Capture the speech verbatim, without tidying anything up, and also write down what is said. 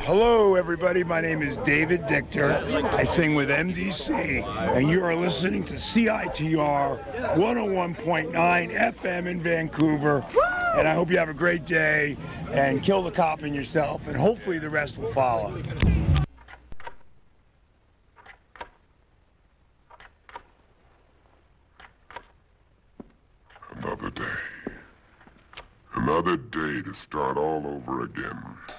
Hello, everybody. My name is David Dichter. I sing with M D C, and you are listening to C I T R one oh one point nine F M in Vancouver. And I hope you have a great day, and kill the cop in yourself, and hopefully the rest will follow. Another day. Another day to start all over again.